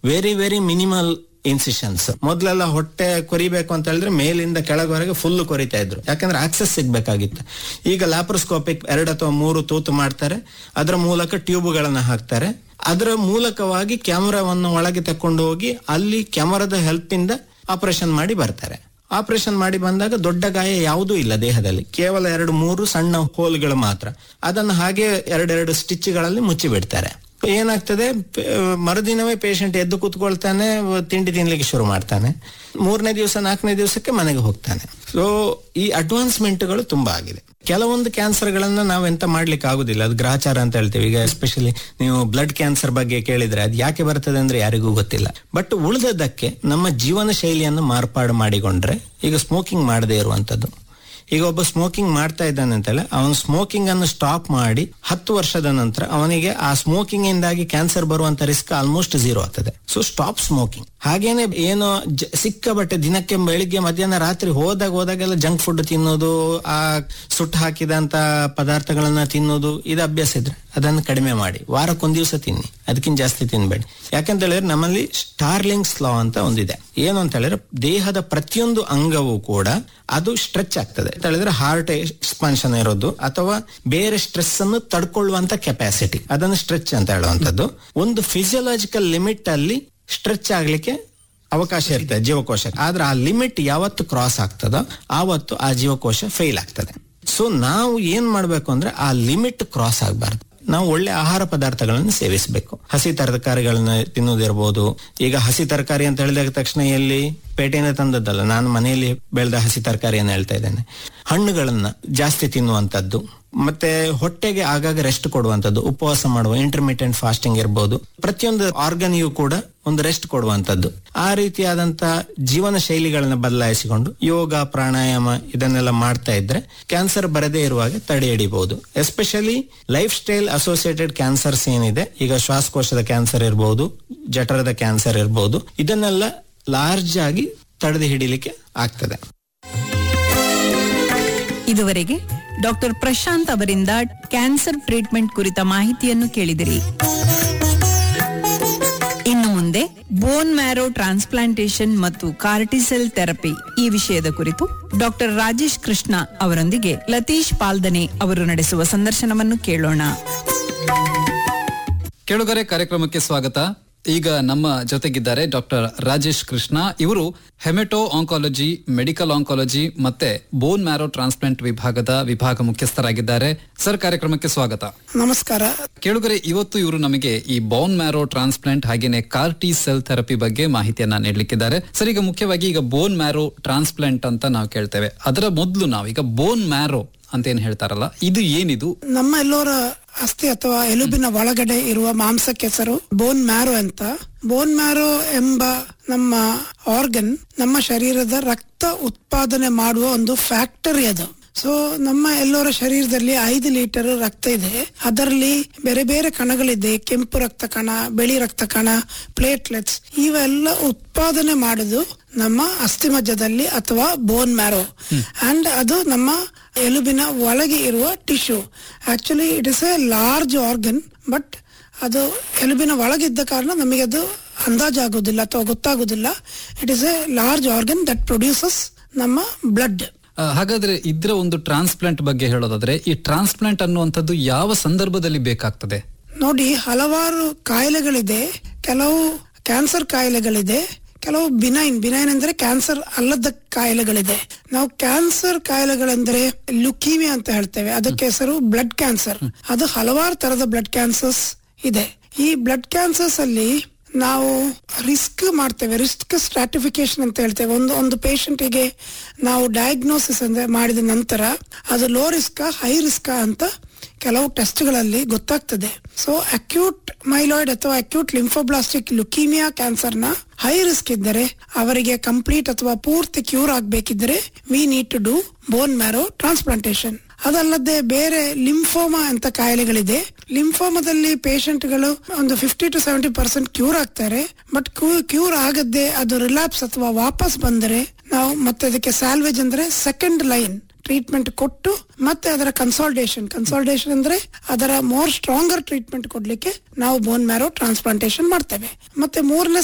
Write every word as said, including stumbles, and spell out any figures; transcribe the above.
Very very minimal incisions. ಮೊದಲೆಲ್ಲ ಹೊಟ್ಟೆ ಕೊರಿಬೇಕು ಅಂತ ಹೇಳಿದ್ರೆ ಮೇಲಿಂದ ಕೆಳಗವರೆಗೆ ಫುಲ್ ಕೊರಿತಾ ಇದ್ರು, ಯಾಕಂದ್ರೆ ಆಕ್ಸೆಸ್ ಸಿಗ್ಬೇಕಾಗಿತ್ತು. ಈಗ ಲ್ಯಾಪ್ರೋಸ್ಕೋಪಿಕ್ ಎರಡು ಅಥವಾ ಮೂರು ತೂತು ಮಾಡ್ತಾರೆ, ಅದರ ಮೂಲಕ ಟ್ಯೂಬ್ಗಳನ್ನ ಹಾಕ್ತಾರೆ, ಅದರ ಮೂಲಕವಾಗಿ ಕ್ಯಾಮರಾವನ್ನು ಒಳಗೆ ತಕೊಂಡು ಹೋಗಿ ಅಲ್ಲಿ ಕ್ಯಾಮರಾದ ಹೆಲ್ಪ್ ಇಂದ ಆಪರೇಷನ್ ಮಾಡಿ ಬರ್ತಾರೆ. ಆಪರೇಷನ್ ಮಾಡಿ ಬಂದಾಗ ದೊಡ್ಡ ಗಾಯ ಯಾವುದೂ ಇಲ್ಲ ದೇಹದಲ್ಲಿ, ಕೇವಲ ಎರಡು ಮೂರು ಸಣ್ಣ ಹೋಲ್ಗಳು ಮಾತ್ರ. ಅದನ್ನು ಹಾಗೆ ಎರಡೆರಡು ಸ್ಟಿಚ್ಗಳಲ್ಲಿ ಮುಚ್ಚಿ ಬಿಡ್ತಾರೆ. ಏನಾಗ್ತದೆ, ಮರುದಿನವೇ ಪೇಷಂಟ್ ಎದ್ದು ಕೂತ್ಕೊಳ್ತಾನೆ, ತಿಂಡಿ ತಿನ್ಲಿಕ್ಕೆ ಶುರು ಮಾಡ್ತಾನೆ, ಮೂರನೇ ದಿವಸ ನಾಲ್ಕನೇ ದಿವಸಕ್ಕೆ ಮನೆಗೆ ಹೋಗ್ತಾನೆ. ಸೊ ಈ ಅಡ್ವಾನ್ಸ್ಮೆಂಟ್ಗಳು ತುಂಬಾ ಆಗಿದೆ. ಕೆಲವೊಂದು ಕ್ಯಾನ್ಸರ್ಗಳನ್ನ ನಾವೆಂತ ಮಾಡ್ಲಿಕ್ಕೆ ಆಗುದಿಲ್ಲ, ಅದು ಗ್ರಹಚಾರ ಅಂತ ಹೇಳ್ತೇವೆ. ಈಗ ಎಸ್ಪೆಷಲಿ ನೀವು ಬ್ಲಡ್ ಕ್ಯಾನ್ಸರ್ ಬಗ್ಗೆ ಕೇಳಿದ್ರೆ ಅದು ಯಾಕೆ ಬರ್ತದೆ ಅಂದ್ರೆ ಯಾರಿಗೂ ಗೊತ್ತಿಲ್ಲ. ಬಟ್ ಉಳಿದದ್ದಕ್ಕೆ ನಮ್ಮ ಜೀವನ ಶೈಲಿಯನ್ನು ಮಾರ್ಪಾಡು ಮಾಡಿಕೊಂಡ್ರೆ, ಈಗ ಸ್ಮೋಕಿಂಗ್ ಮಾಡದೇ ಇರುವಂತದ್ದು. ಈಗ ಒಬ್ಬ ಸ್ಮೋಕಿಂಗ್ ಮಾಡ್ತಾ ಇದ್ದಾನೆ ಅಂತೇಳಿ ಅವನು ಸ್ಮೋಕಿಂಗ್ ಅನ್ನು ಸ್ಟಾಪ್ ಮಾಡಿ ಹತ್ತು ವರ್ಷದ ನಂತರ ಅವನಿಗೆ ಆ ಸ್ಮೋಕಿಂಗ್ ಇಂದಾಗಿ ಕ್ಯಾನ್ಸರ್ ಬರುವಂತ ರಿಸ್ಕ್ ಆಲ್ಮೋಸ್ಟ್ ಝೀರೋ ಆಗ್ತದೆ. So stop smoking. ಹಾಗೇನೆ ಏನೋ ಸಿಕ್ಕಾಬಟ್ಟೆ ದಿನಕ್ಕೆ ಬೆಳಿಗ್ಗೆ ಮಧ್ಯಾಹ್ನ ರಾತ್ರಿ ಹೋದಾಗ ಹೋದಾಗೆಲ್ಲ ಜಂಕ್ ಫುಡ್ ತಿನ್ನೋದು, ಆ ಸುಟ್ಟು ಹಾಕಿದಂತ ಪದಾರ್ಥಗಳನ್ನ ತಿನ್ನೋದು, ಇದು ಅಭ್ಯಾಸ ಇದ್ರೆ ಅದನ್ನು ಕಡಿಮೆ ಮಾಡಿ ವಾರಕ್ಕೊಂದ್ ದಿವಸ ತಿನ್ನಿ, ಅದಕ್ಕಿಂತ ಜಾಸ್ತಿ ತಿನ್ಬೇಡಿ. ಯಾಕಂತ ಹೇಳಿದ್ರೆ ನಮ್ಮಲ್ಲಿ ಸ್ಟಾರ್ಲಿಂಗ್ಸ್ ಲಾ ಅಂತ ಒಂದಿದೆ. ಏನು ಅಂತ ಹೇಳಿದ್ರೆ ದೇಹದ ಪ್ರತಿಯೊಂದು ಅಂಗವೂ ಕೂಡ ಅದು ಸ್ಟ್ರೆಚ್ ಆಗ್ತದೆ ಅಂತ ಹೇಳಿದ್ರೆ ಹಾರ್ಟ್ ಎಕ್ಸ್ಪಾನ್ಷನ್ ಇರೋದು ಅಥವಾ ಬೇರೆ ಸ್ಟ್ರೆಸ್ ಅನ್ನು ತಡ್ಕೊಳ್ಳುವಂತ ಕೆಪಾಸಿಟಿ, ಅದನ್ನು ಸ್ಟ್ರೆಚ್ ಅಂತ ಹೇಳುವಂತದ್ದು. ಒಂದು ಫಿಸಿಯೋಲಾಜಿಕಲ್ ಲಿಮಿಟ್ ಅಲ್ಲಿ ಸ್ಟ್ರೆಚ್ ಆಗ್ಲಿಕ್ಕೆ ಅವಕಾಶ ಇರ್ತದೆ ಜೀವಕೋಶ. ಆದ್ರೆ ಆ ಲಿಮಿಟ್ ಯಾವತ್ತು ಕ್ರಾಸ್ ಆಗ್ತದೋ ಆವತ್ತು ಆ ಜೀವಕೋಶ ಫೇಲ್ ಆಗ್ತದೆ. ಸೊ ನಾವು ಏನ್ ಮಾಡ್ಬೇಕು ಅಂದ್ರೆ ಆ ಲಿಮಿಟ್ ಕ್ರಾಸ್ ಆಗಬಾರ್ದು. ನಾವು ಒಳ್ಳೆ ಆಹಾರ ಪದಾರ್ಥಗಳನ್ನು ಸೇವಿಸಬೇಕು. ಹಸಿ ತರಕಾರಿಗಳನ್ನ ತಿನ್ನೋದಿರ್ಬೋದು. ಈಗ ಹಸಿ ತರಕಾರಿ ಅಂತ ಹೇಳಿದ ತಕ್ಷಣ ಎಲ್ಲಿ ಪೇಟೆಯಿಂದ ತಂದದ್ದಲ್ಲ, ನಾನು ಮನೆಯಲ್ಲಿ ಬೆಳೆದ ಹಸಿ ತರಕಾರಿಯನ್ನು ಹೇಳ್ತಾ ಇದ್ದೇನೆ. ಹಣ್ಣುಗಳನ್ನ ಜಾಸ್ತಿ ತಿನ್ನುವಂತದ್ದು, ಮತ್ತೆ ಹೊಟ್ಟೆಗೆ ಆಗಾಗ ರೆಸ್ಟ್ ಕೊಡುವಂತದ್ದು, ಉಪವಾಸ ಮಾಡುವ ಇಂಟರ್ಮಿಟೆಂಟ್ ಫಾಸ್ಟಿಂಗ್ ಇರ್ಬೋದು. ಪ್ರತಿಯೊಂದು ಆರ್ಗನ್ಗೂ ಕೂಡ ಒಂದು ರೆಸ್ಟ್ ಕೊಡುವಂತದ್ದು. ಆ ರೀತಿಯಾದಂತ ಜೀವನ ಶೈಲಿಗಳನ್ನ ಬದಲಾಯಿಸಿಕೊಂಡು ಯೋಗ, ಪ್ರಾಣಾಯಾಮ ಇದನ್ನೆಲ್ಲ ಮಾಡ್ತಾ ಇದ್ರೆ ಕ್ಯಾನ್ಸರ್ ಬರದೇ ಇರುವಾಗ ತಡೆ ಹಿಡಿಬಹುದು. Especially life style associated cancers ಏನಿದೆ, ಈಗ ಶ್ವಾಸಕೋಶದ ಕ್ಯಾನ್ಸರ್ ಇರ್ಬೋದು, ಜಠರದ ಕ್ಯಾನ್ಸರ್ ಇರ್ಬೋದು, ಇದನ್ನೆಲ್ಲ ಲಾರ್ಜ್ ಆಗಿ ತಡೆದು ಹಿಡಿಲಿಕ್ಕೆ ಆಗ್ತದೆ. ಇದುವರೆಗೆ ಡಾಕ್ಟರ್ ಪ್ರಶಾಂತ್ ಅವರಿಂದ ಕ್ಯಾನ್ಸರ್ ಟ್ರೀಟ್ಮೆಂಟ್ ಕುರಿತ ಮಾಹಿತಿಯನ್ನು ಕೇಳಿದಿರಿ. ಇನ್ನು ಮುಂದೆ ಬೋನ್ ಮ್ಯಾರೋ ಟ್ರಾನ್ಸ್ಪ್ಲಾಂಟೇಶನ್ ಮತ್ತು ಕಾರ್ಟಿಸೆಲ್ ಥೆರಪಿ ಈ ವಿಷಯದ ಕುರಿತು ಡಾಕ್ಟರ್ ರಾಜೇಶ್ ಕೃಷ್ಣ ಅವರೊಂದಿಗೆ ಲತೀಶ್ ಪಾಲ್ದನೆ ಅವರು ನಡೆಸುವ ಸಂದರ್ಶನವನ್ನು ಕೇಳೋಣ. ಕೇಳುಗರೆ, ಕಾರ್ಯಕ್ರಮಕ್ಕೆ ಸ್ವಾಗತ. ಈಗ ನಮ್ಮ ಜೊತೆಗಿದ್ದಾರೆ ಡಾಕ್ಟರ್ ರಾಜೇಶ್ ಕೃಷ್ಣ. ಇವರು ಹೆಮೆಟೋ ಆಂಕಾಲಜಿ, ಮೆಡಿಕಲ್ ಆಂಕಾಲಜಿ ಮತ್ತೆ ಬೋನ್ ಮ್ಯಾರೋ ಟ್ರಾನ್ಸ್ಪ್ಲಾಂಟ್ ವಿಭಾಗದ ವಿಭಾಗ ಮುಖ್ಯಸ್ಥರಾಗಿದ್ದಾರೆ. ಸರ್, ಕಾರ್ಯಕ್ರಮಕ್ಕೆ ಸ್ವಾಗತ. ನಮಸ್ಕಾರ. ಕೇಳುಗರೆ, ಇವತ್ತು ಇವರು ನಮಗೆ ಈ ಬೋನ್ ಮ್ಯಾರೋ ಟ್ರಾನ್ಸ್ಪ್ಲಾಂಟ್ ಹಾಗೇನೆ ಕಾರ್ಟಿ ಸೆಲ್ ಥೆರಪಿ ಬಗ್ಗೆ ಮಾಹಿತಿಯನ್ನ ನೀಡಲಿಕ್ಕಿದ್ದಾರೆ. ಸರ್, ಈಗ ಮುಖ್ಯವಾಗಿ ಈಗ ಬೋನ್ ಮ್ಯಾರೋ ಟ್ರಾನ್ಸ್ಪ್ಲಾಂಟ್ ಅಂತ ನಾವು ಕೇಳ್ತೇವೆ. ಅದರ ಮೊದಲು ನಾವು ಈಗ ಬೋನ್ ಮ್ಯಾರೋ ಅಂತ ಏನ್ ಹೇಳ್ತಾರಲ್ಲ, ಇದು ಏನಿದು? ನಮ್ಮ ಎಲ್ಲರ ಅಸ್ಥಿ ಅಥವಾ ಎಲುಬಿನ ಒಳಗಡೆ ಇರುವ ಮಾಂಸಕ್ಕೆ ಹೆಸರು ಬೋನ್ ಮ್ಯಾರೋ ಅಂತ. ಬೋನ್ ಮ್ಯಾರೋ ಎಂಬ ನಮ್ಮ ಆರ್ಗನ್ ನಮ್ಮ ಶರೀರದ ರಕ್ತ ಉತ್ಪಾದನೆ ಮಾಡುವ ಒಂದು ಫ್ಯಾಕ್ಟರಿ ಅದು. ಸೊ ನಮ್ಮ ಎಲ್ಲರ ಶರೀರದಲ್ಲಿ ಐದು ಲೀಟರ್ ರಕ್ತ ಇದೆ. ಅದರಲ್ಲಿ ಬೇರೆ ಬೇರೆ ಕಣಗಳಿದೆ. ಕೆಂಪು ರಕ್ತ ಕಣ, ಬಿಳಿ ರಕ್ತ ಕಣ, ಪ್ಲೇಟ್ಲೆಟ್ಸ್, ಇವೆಲ್ಲ ಉತ್ಪಾದನೆ ಮಾಡುದು ನಮ್ಮ ಅಸ್ಥಿಮಜ್ಜದಲ್ಲಿ ಅಥವಾ ಬೋನ್ ಮ್ಯಾರೋ. ಅಂಡ್ ಅದು ನಮ್ಮ ಎಲುಬಿನ ಒಳಗೆ ಇರುವ tissue. Actually it is A large organ, but ಅದು ಎಲುಬಿನ ಒಳಗಿದ್ದ ಕಾರಣ ನಮಗೆ ಅದು ಅಂದಾಜಾಗುದಿಲ್ಲ ಅಥವಾ ಗೊತ್ತಾಗುದಿಲ್ಲ. It is A large organ that produces ನಮ್ಮ ಬ್ಲಡ್. ಹಾಗಾದ್ರೆ ಇದ್ರ ಒಂದು ಟ್ರಾನ್ಸ್ಪ್ಲಾಂಟ್ ಬಗ್ಗೆ ಹೇಳೋದಾದ್ರೆ, ಈ ಟ್ರಾನ್ಸ್ಪ್ಲಾಂಟ್ ಅನ್ನುವಂಥದ್ದು ಯಾವ ಸಂದರ್ಭದಲ್ಲಿ ಬೇಕಾಗ್ತದೆ? ನೋಡಿ, ಹಲವಾರು ಕಾಯಿಲೆಗಳಿದೆ. ಕೆಲವು ಕ್ಯಾನ್ಸರ್ ಕಾಯಿಲೆಗಳಿದೆ, ಕೆಲವು ಬಿನೈನ್ ಬಿನೈನ್ ಅಂದ್ರೆ ಕ್ಯಾನ್ಸರ್ ಅಲ್ಲದ ಕಾಯಿಲೆಗಳಿದೆ. ನಾವು ಕ್ಯಾನ್ಸರ್ ಕಾಯಿಲೆಗಳೆಂದ್ರೆ ಲುಕೀಮಿಯಾ ಅಂತ ಹೇಳ್ತೇವೆ, ಅದಕ್ಕೆ ಹೆಸರು ಬ್ಲಡ್ ಕ್ಯಾನ್ಸರ್. ಅದು ಹಲವಾರು ತರದ ಬ್ಲಡ್ ಕ್ಯಾನ್ಸರ್ಸ್ ಇದೆ. ಈ ಬ್ಲಡ್ ಕ್ಯಾನ್ಸರ್ಸ್ ಅಲ್ಲಿ ನಾವು ರಿಸ್ಕ್ ಮಾಡ್ತೇವೆ, ರಿಸ್ಕ್ ಸ್ಟ್ರಾಟಿಫಿಕೇಶನ್ ಅಂತ ಹೇಳ್ತೇವೆ. ಒಂದು ಒಂದು ಪೇಷಂಟಿಗೆ ನಾವು ಡಯಾಗ್ನೋಸಿಸ್ ಅಂದ್ರೆ ಮಾಡಿದ ನಂತರ ಅದು ಲೋ ರಿಸ್ಕ್ ಹೈ ರಿಸ್ಕ್ ಅಂತ ಕೆಲವು ಟೆಸ್ಟ್ಗಳಲ್ಲಿ ಗೊತ್ತಾಗ್ತದೆ. ಸೊ ಅಕ್ಯೂಟ್ ಮೈಲಾಯ್ಡ್ ಅಥವಾ ಅಕ್ಯೂಟ್ ಲಿಂಫೋಬ್ಲಾಸ್ಟಿಕ್ ಲುಕೀಮಿಯಾ ಕ್ಯಾನ್ಸರ್ ನ ಹೈ ರಿಸ್ಕ್ ಇದ್ದರೆ ಅವರಿಗೆ ಕಂಪ್ಲೀಟ್ ಅಥವಾ ಪೂರ್ತಿ cure ಆಗ್ಬೇಕಿದ್ರೆ we need to do bone marrow transplantation. ಅದಲ್ಲದೆ ಬೇರೆ ಲಿಂಫೋಮಾ ಅಂತ ಕಾಯಿಲೆಗಳಿದೆ. ಲಿಂಫೋಮಾದಲ್ಲಿ ಪೇಷಂಟ್ಗಳು ಒಂದು fifty to seventy percent cure ಆಗ್ತಾರೆ. ಬಟ್ ಕ್ಯೂರ್ ಆಗದೆ ಅದು ರಿಲ್ಯಾಪ್ಸ್ ಅಥವಾ ವಾಪಸ್ ಬಂದರೆ ನಾವು ಮತ್ತೆ ಅದಕ್ಕೆ ಸ್ಯಾಲ್ವೇಜ್ ಅಂದ್ರೆ ಸೆಕೆಂಡ್ ಲೈನ್ ಟ್ರೀಟ್ಮೆಂಟ್ ಕೊಟ್ಟು ಮತ್ತೆ ಅದರ ಕನ್ಸಾಲ್ಟೇಷನ್ ಕನ್ಸಾಲ್ಟೇಷನ್ ಅಂದ್ರೆ ಅದರ ಮೋರ್ ಸ್ಟ್ರಾಂಗರ್ ಟ್ರೀಟ್ಮೆಂಟ್ ಕೊಡ್ಲಿಕ್ಕೆ ನಾವು ಬೋನ್ ಮ್ಯಾರೋ ಟ್ರಾನ್ಸ್ಪ್ಲಾಂಟೇಶನ್ ಮಾಡ್ತೇವೆ. ಮತ್ತೆ ಮೂರನೇ